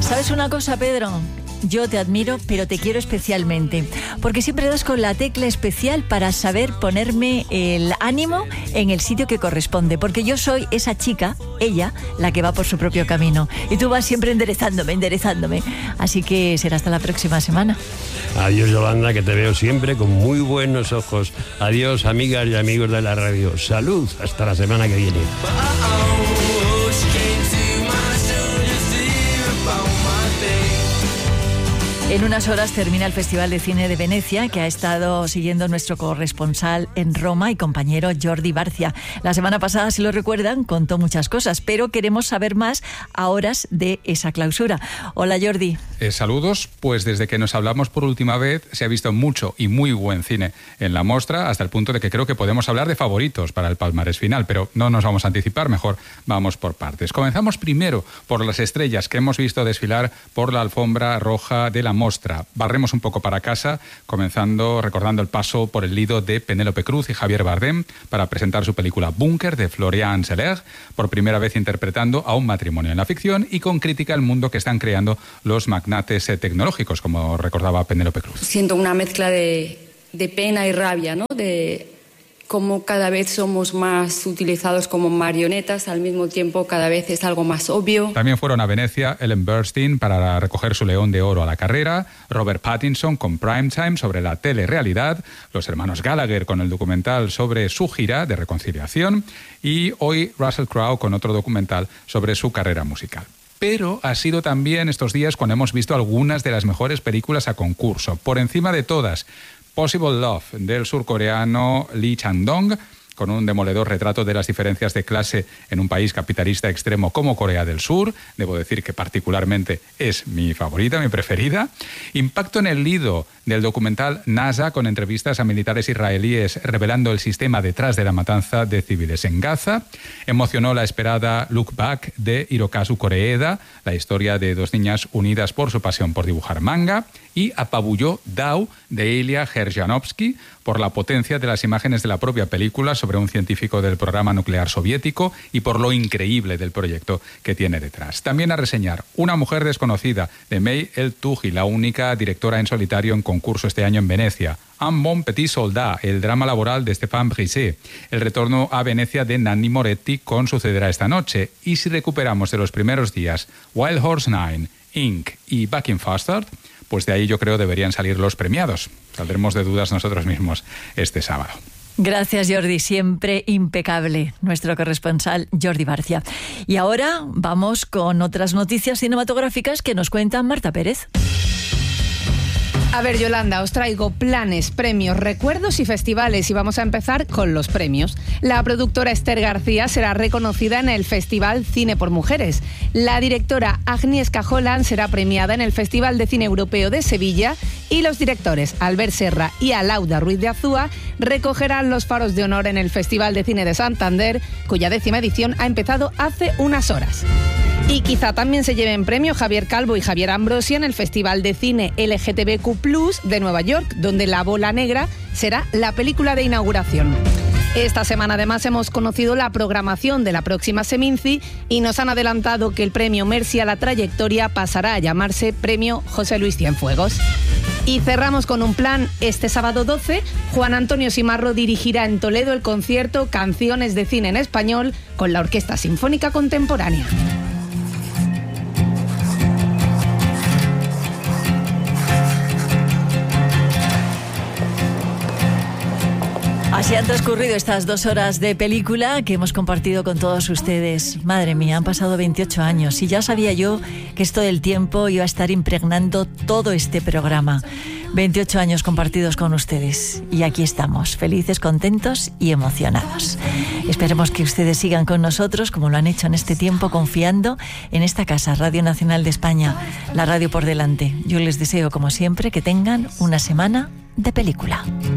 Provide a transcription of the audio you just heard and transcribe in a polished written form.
¿Sabes una cosa, Pedro? Yo te admiro, pero te quiero especialmente, porque siempre das con la tecla especial para saber ponerme el ánimo en el sitio que corresponde, porque yo soy esa chica, ella, la que va por su propio camino, y tú vas siempre enderezándome. Así que será hasta la próxima semana. Adiós, Yolanda, que te veo siempre con muy buenos ojos. Adiós, amigas y amigos de la radio. Salud, hasta la semana que viene. En unas horas termina el Festival de Cine de Venecia, que ha estado siguiendo nuestro corresponsal en Roma y compañero Jordi Barcia. La semana pasada, si lo recuerdan, contó muchas cosas, pero queremos saber más a horas de esa clausura. Hola, Jordi. Saludos. Pues desde que nos hablamos por última vez se ha visto mucho y muy buen cine en la mostra, hasta el punto de que creo que podemos hablar de favoritos para el palmarés final, pero no nos vamos a anticipar, mejor vamos por partes. Comenzamos primero por las estrellas que hemos visto desfilar por la alfombra roja de la mostra. Barremos un poco para casa, comenzando recordando el paso por el Lido de Penélope Cruz y Javier Bardem para presentar su película Búnker de Florian Zeller, por primera vez interpretando a un matrimonio en la ficción y con crítica al mundo que están creando los magnates tecnológicos, como recordaba Penélope Cruz. Siento una mezcla de pena y rabia, ¿no? De cómo cada vez somos más utilizados como marionetas, al mismo tiempo cada vez es algo más obvio. También fueron a Venecia Ellen Burstyn para recoger su León de Oro a la carrera, Robert Pattinson con Primetime sobre la telerrealidad, los hermanos Gallagher con el documental sobre su gira de reconciliación y hoy Russell Crowe con otro documental sobre su carrera musical. Pero ha sido también estos días cuando hemos visto algunas de las mejores películas a concurso. Por encima de todas, Possible Love, del surcoreano Lee Chang-dong, con un demoledor retrato de las diferencias de clase en un país capitalista extremo como Corea del Sur. Debo decir que particularmente es mi favorita, mi preferida. Impacto en el Lido, del documental NASA, con entrevistas a militares israelíes revelando el sistema detrás de la matanza de civiles en Gaza. Emocionó la esperada Look Back de Hirokazu Koreeda, la historia de dos niñas unidas por su pasión por dibujar manga. Y apabulló Dao, de Ilya Herjanovsky, por la potencia de las imágenes de la propia película sobre un científico del programa nuclear soviético y por lo increíble del proyecto que tiene detrás. También a reseñar Una mujer desconocida, de May El Touhi, la única directora en solitario en concurso este año en Venecia. Un bon petit soldat, el drama laboral de Stéphane Brisset. El retorno a Venecia de Nanni Moretti con Sucederá esta noche. Y si recuperamos de los primeros días Wild Horse 9, Inc. y Back in Faster, pues de ahí yo creo deberían salir los premiados. Saldremos de dudas nosotros mismos este sábado. Gracias, Jordi, siempre impecable, nuestro corresponsal Jordi Barcia. Y ahora vamos con otras noticias cinematográficas que nos cuenta Marta Pérez. A ver, Yolanda, os traigo planes, premios, recuerdos y festivales y vamos a empezar con los premios. La productora Esther García será reconocida en el Festival Cine por Mujeres. La directora Agnieszka Holland será premiada en el Festival de Cine Europeo de Sevilla y los directores Albert Serra y Alauda Ruiz de Azúa recogerán los faros de honor en el Festival de Cine de Santander, cuya 10ª edición ha empezado hace unas horas. Y quizá también se lleven premio Javier Calvo y Javier Ambrosi en el Festival de Cine LGTBQ+ de Nueva York, donde La Bola Negra será la película de inauguración. Esta semana además hemos conocido la programación de la próxima Seminci y nos han adelantado que el premio Mercy a la trayectoria pasará a llamarse Premio José Luis Cienfuegos. Y cerramos con un plan. Este sábado 12, Juan Antonio Simarro dirigirá en Toledo el concierto Canciones de Cine en Español con la Orquesta Sinfónica Contemporánea. Así han transcurrido estas 2 horas de película que hemos compartido con todos ustedes. Madre mía, han pasado 28 años y ya sabía yo que esto del tiempo iba a estar impregnando todo este programa. 28 años compartidos con ustedes y aquí estamos, felices, contentos y emocionados. Esperemos que ustedes sigan con nosotros como lo han hecho en este tiempo, confiando en esta casa, Radio Nacional de España, la radio por delante. Yo les deseo, como siempre, que tengan una semana de película.